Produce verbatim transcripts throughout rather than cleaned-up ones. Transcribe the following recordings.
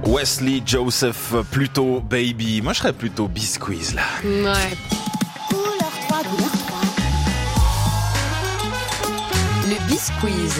Wesley Joseph, plutôt Baby. Moi, je serais plutôt Bisquiz, là. Ouais. Couleur trois, couleur trois. Le Bisquiz.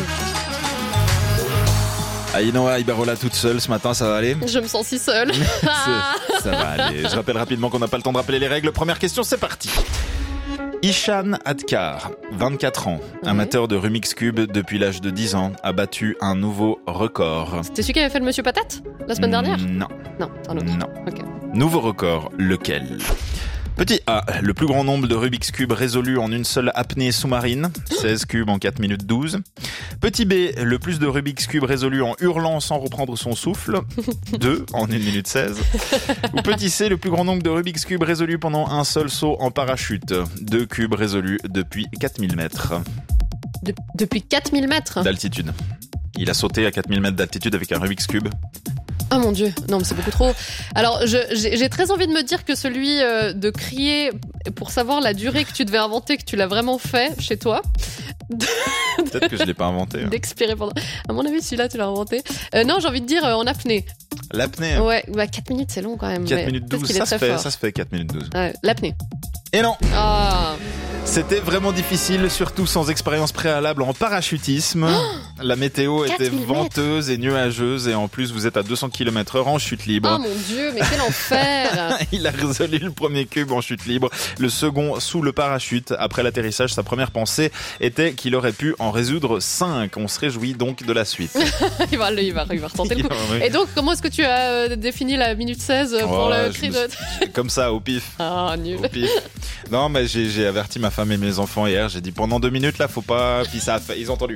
Aïnoa Ibarola toute seule ce matin, ça va aller? Je me sens si seule. C'est- Ça va aller. Je rappelle rapidement qu'on n'a pas le temps de rappeler les règles. Première question, c'est parti. Ishan Adkar, vingt-quatre ans, Ouais. amateur de Rubik's Cube depuis l'âge de dix ans, a battu un nouveau record. C'était celui qui avait fait le Monsieur Patate la semaine dernière? Non, Non, un autre. non. Ok. Nouveau record, lequel? Petit A, le plus grand nombre de Rubik's Cube résolus en une seule apnée sous-marine, seize cubes en quatre minutes douze. Petit B, le plus de Rubik's Cube résolus en hurlant sans reprendre son souffle, deux en une minute seize. Ou petit C, le plus grand nombre de Rubik's Cube résolus pendant un seul saut en parachute, deux cubes résolus depuis quatre mille mètres De- depuis quatre mille mètres. d'altitude. Il a sauté à quatre mille mètres d'altitude avec un Rubik's Cube. Oh mon dieu, non mais c'est beaucoup trop. Alors je- j'ai j'ai très envie de me dire que celui euh, de crier pour savoir la durée que tu devais inventer, que tu l'as vraiment fait chez toi, Peut-être que je l'ai pas inventé. hein. d'expirer pendant... À mon avis celui-là tu l'as inventé. Euh, non j'ai envie de dire euh, en apnée. L'apnée, Ouais, bah quatre minutes c'est long quand même. quatre mais minutes peut-être douze, qu'il est ça se très fait, fort. ça se fait quatre minutes douze. Ouais, l'apnée. Et non, Ah, c'était vraiment difficile, surtout sans expérience préalable en parachutisme. La météo quatre était mille venteuse et nuageuse et en plus vous êtes à deux cents kilomètres heure en chute libre. oh mon dieu, mais quel enfer. Il a résolu le premier cube en chute libre, le second sous le parachute. Après l'atterrissage, sa première pensée était qu'il aurait pu en résoudre cinq. On se réjouit donc de la suite. il, va, il, va, il va retenter le coup. Oui. Et donc comment est-ce que tu as euh, défini la minute seize pour Ouais, le je cri me de... Comme ça, au pif. Ah nul. Au pif. Non, mais j'ai, j'ai averti ma femme et mes enfants hier. J'ai dit pendant deux minutes là, faut pas. Puis ça a fait. Ils ont entendu.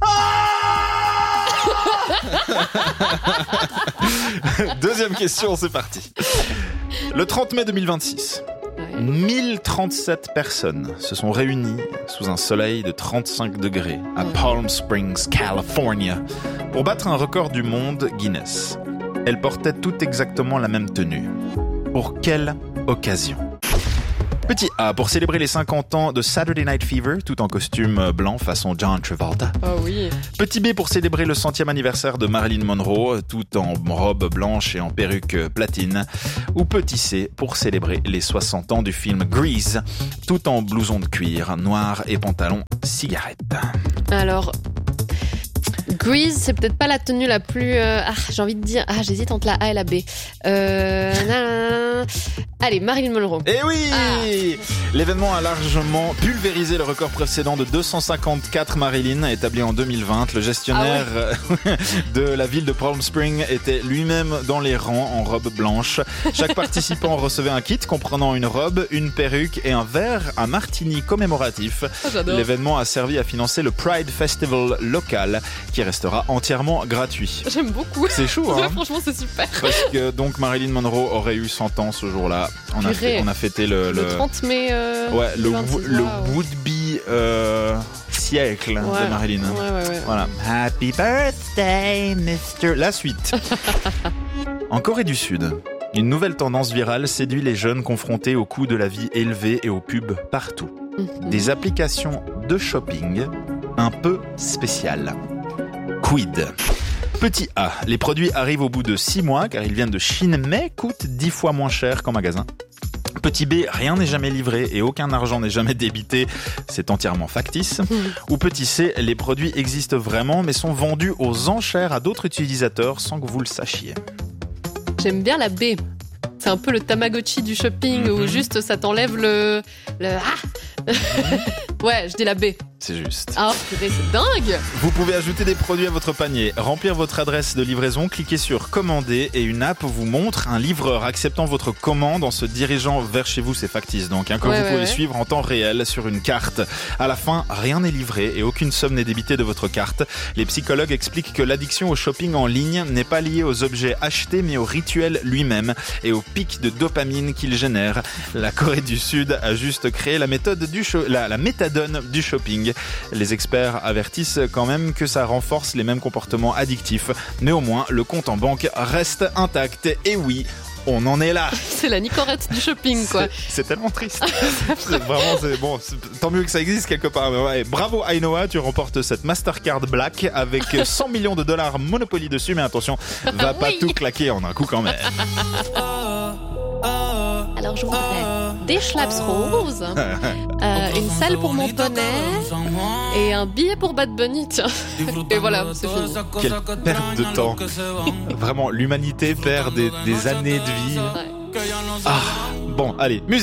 Deuxième question, c'est parti. Le trente mai deux mille vingt-six, Ouais. mille trente-sept personnes se sont réunies sous un soleil de trente-cinq degrés à Palm Springs, California, pour battre un record du monde Guinness. Elles portaient toutes exactement la même tenue. Pour quelle occasion? Petit A, pour célébrer les cinquante ans de Saturday Night Fever, tout en costume blanc façon John Travolta. Oh oui. Petit B, pour célébrer le centième anniversaire de Marilyn Monroe, tout en robe blanche et en perruque platine. Ou petit C, pour célébrer les soixante ans du film Grease, tout en blouson de cuir, noir et pantalon cigarette. Alors, Grease, c'est peut-être pas la tenue la plus... euh, Ah, j'ai envie de dire... Ah, j'hésite entre la A et la B. Euh... nanana. Allez, Marilyn Monroe. Eh oui Ah. L'événement a largement pulvérisé le record précédent de deux cent cinquante-quatre Marilyn, établi en deux mille vingt. Le gestionnaire de la ville de Palm Springs était lui-même dans les rangs en robe blanche. Chaque participant recevait un kit comprenant une robe, une perruque et un verre à martini commémoratif. Oh, j'adore. L'événement a servi à financer le Pride Festival local, qui restera entièrement gratuit. J'aime beaucoup. C'est chaud, Ouais, hein? franchement, c'est super. Parce que donc Marilyn Monroe aurait eu cent ans ce jour-là. On a, Purée. fait, on a fêté le, Le le- trente mai... Euh, ouais, le, vingt-six, wo- le waouh. would-be euh, siècle Ouais. de Marilyn. Ouais, ouais, ouais. Voilà. Happy birthday, mister La suite. En Corée du Sud, une nouvelle tendance virale séduit les jeunes confrontés au coût de la vie élevé et aux pubs partout. Mhm. Des applications de shopping un peu spéciales. Quid? Petit A, les produits arrivent au bout de six mois car ils viennent de Chine mais coûtent dix fois moins cher qu'en magasin. Petit B, rien n'est jamais livré et aucun argent n'est jamais débité, c'est entièrement factice. Ou petit C, les produits existent vraiment mais sont vendus aux enchères à d'autres utilisateurs sans que vous le sachiez. J'aime bien la B. C'est un peu le Tamagotchi du shopping où Mhm. juste ça t'enlève le... le... Ah Ouais, je dis la B. C'est juste. Ah, purée, c'est dingue. Vous pouvez ajouter des produits à votre panier, remplir votre adresse de livraison, cliquer sur commander et une app vous montre un livreur acceptant votre commande en se dirigeant vers chez vous, c'est factice donc, hein, que Ouais, vous ouais, pouvez ouais. suivre en temps réel sur une carte. À la fin, rien n'est livré et aucune somme n'est débitée de votre carte. Les psychologues expliquent que l'addiction au shopping en ligne n'est pas liée aux objets achetés mais au rituel lui-même et au pic de dopamine qu'il génère. La Corée du Sud a juste créé la méthode du sho- la, la méthadone du shopping. Les experts avertissent quand même que ça renforce les mêmes comportements addictifs, mais au moins le compte en banque reste intact. Et oui, On en est là. C'est la Nicorette du shopping, quoi. C'est, c'est tellement triste. c'est vraiment, c'est, bon, c'est, tant mieux que ça existe quelque part. Mais ouais, bravo Ainhoa, tu remportes cette Mastercard Black avec cent millions de dollars Monopoly dessus. Mais attention, va Oui. pas tout claquer en un coup quand même. Alors je voudrais des schlaps roses, euh, une selle pour mon poney et un billet pour Bad Bunny, tiens. Et voilà, c'est fini. Quelle perte de temps. Vraiment, l'humanité perd des, des années de vie. Ouais. Ah, bon, allez, musique.